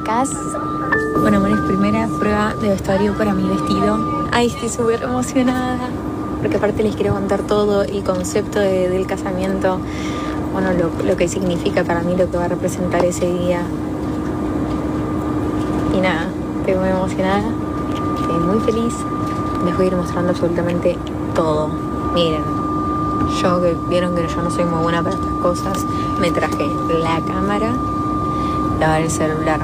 Cas. Bueno, es primera prueba de vestuario para mi vestido. Ay, estoy súper emocionada. Porque aparte les quiero contar todo el concepto del casamiento. Bueno, lo que significa para mí, lo que va a representar ese día. Y nada, estoy muy emocionada. Estoy muy feliz. Les voy a ir mostrando absolutamente todo. Miren, yo que vieron que yo no soy muy buena para estas cosas, me traje la cámara, el celular.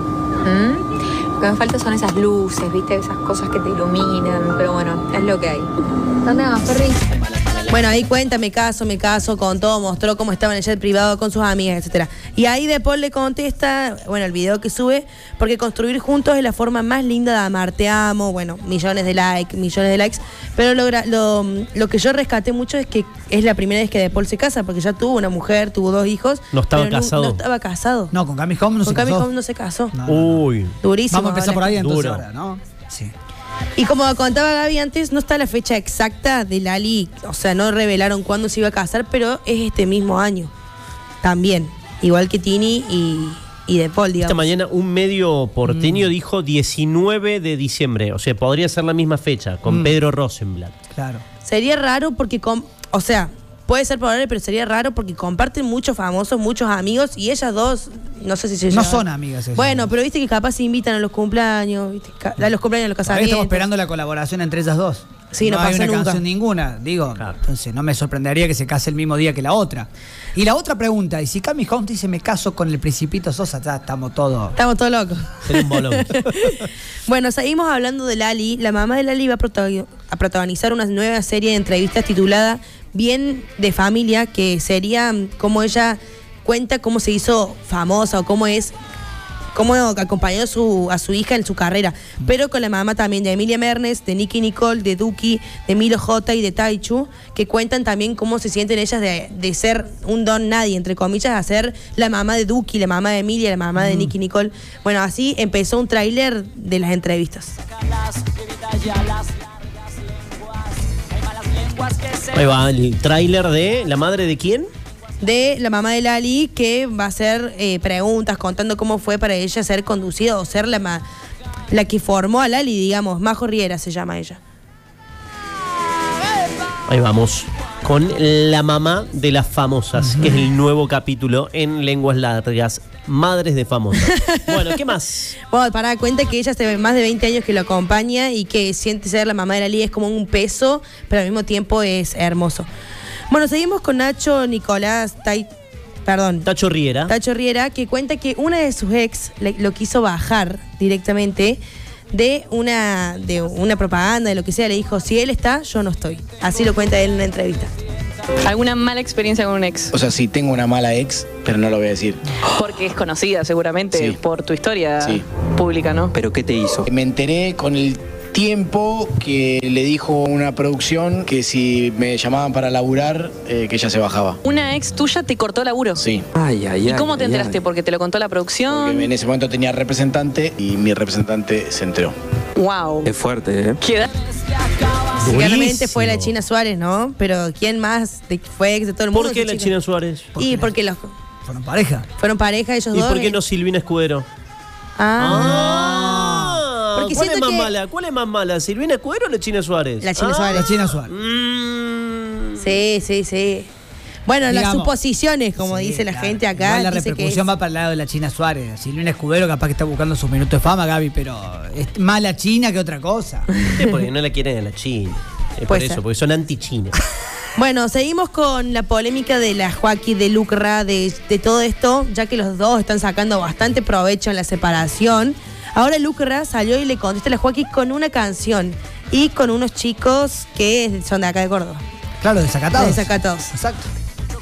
Lo que me falta son esas luces, ¿viste? Esas cosas que te iluminan, pero bueno, es lo que hay. ¿Dónde vamos, Perry? Bueno, ahí cuenta, me caso, con todo, mostró cómo estaba en el jet privado con sus amigas, etcétera. Y ahí De Paul le contesta, bueno, el video que sube, porque construir juntos es la forma más linda de amar, te amo, bueno, millones de likes, pero lo que yo rescaté mucho es que es la primera vez que De Paul se casa, porque ya tuvo una mujer, tuvo 2 hijos. No estaba casado. No estaba casado. No, con Cami Home no se casó. Con Cami Home no se casó. No. Uy. Durísimo. Vamos a empezar por ahí entonces Duro. ahora, ¿no? Sí. Y como contaba Gaby antes, no está la fecha exacta de Lali, o sea, no revelaron cuándo se iba a casar, pero es este mismo año. También, igual que Tini y De Paul, digamos. Esta mañana un medio porteño dijo 19 de diciembre, o sea, podría ser la misma fecha, con Pedro Rosenblatt. Claro. Sería raro porque, o sea, puede ser probable, pero sería raro porque comparten muchos famosos, muchos amigos, y ellas dos, no sé si se No llevan. son amigas ellas. Bueno, pero viste que capaz se invitan a los cumpleaños, ¿viste? A los cumpleaños, a los Ahora casamientos. estamos esperando la colaboración entre ellas dos. Sí, no hay pasa una nunca. canción ninguna, digo. Claro. Entonces no me sorprendería que se case el mismo día que la otra. Y la otra pregunta, y si Cami Home dice me caso con el Principito Sosa, ya estamos todos. Estamos todos locos. Sería un bolón. Bueno, seguimos hablando de Lali. La mamá de Lali va a protagonizar una nueva serie de entrevistas titulada Bien de Familia, que sería como ella cuenta cómo se hizo famosa o cómo acompañó a su hija en su carrera, pero con la mamá también de Emilia Mernes, de Nicky Nicole, de Duki, de Milo J y de Taichu, que cuentan también cómo se sienten ellas de ser un don nadie, entre comillas, a ser la mamá de Duki, la mamá de Emilia, la mamá de Nicky Nicole. Bueno, así empezó un tráiler de las entrevistas. Ahí va el tráiler de ¿La madre de quién? De la mamá de Lali, que va a hacer preguntas contando cómo fue para ella ser conducida o ser la que formó a Lali, digamos. Majo Riera se llama ella. Ahí vamos, con la mamá de las famosas, que es el nuevo capítulo en Lenguas Largas, Madres de Famosas. Bueno, ¿qué más? Bueno, para dar cuenta que ella hace más de 20 años que lo acompaña y que siente ser la mamá de Lali es como un peso, pero al mismo tiempo es hermoso. Bueno, seguimos con Nacho Nicolás Tacho Riera, que cuenta que una de sus ex lo quiso bajar directamente de una propaganda, de lo que sea. Le dijo, si él está, yo no estoy. Así lo cuenta él en una entrevista. ¿Alguna mala experiencia con un ex? O sea, sí, tengo una mala ex, pero no lo voy a decir. Porque es conocida seguramente Sí. por tu historia Sí. pública, ¿no? ¿Pero qué te hizo? Me enteré con el tiempo que le dijo una producción que si me llamaban para laburar, que ella se bajaba. ¿Una ex tuya te cortó laburo? Sí, Ay, ay, ¿Y ay. cómo te ay, enteraste? ay. ¿Porque te lo contó la producción? porque en ese momento tenía representante y mi representante se enteró. ¡Wow! Es fuerte, ¿eh? ¿Qué edad? Claramente fue la Durísimo. China Suárez, ¿no? Pero ¿quién más fue ex de todo el mundo? ¿Por qué esa la chica? China Suárez? Y porque ¿Fueron pareja? fueron pareja ellos ¿Y dos. por qué no Silvina Escudero? Porque ¿Cuál es siento más que- mala? ¿Cuál es más mala? ¿Silvina Escudero o la China Suárez? La China Suárez. La China Suárez. Sí. Bueno, las Digamos, suposiciones, como Sí, dice la claro. gente acá. Igual la dice que repercusión va para el lado de la China Suárez. Silvina Escudero capaz que está buscando sus minutos de fama, Gaby, pero es más la China que otra cosa. Es porque no la quieren a la China. Es por Puede eso, ser. porque son anti-China. Bueno, seguimos con la polémica de la Joaquín, de Lucra, de todo esto, ya que los dos están sacando bastante provecho en la separación. Ahora Lucra salió y le contesta a la Joaquín con una canción y con unos chicos que son de acá de Córdoba. Claro, desacatados. Desacatados. Exacto.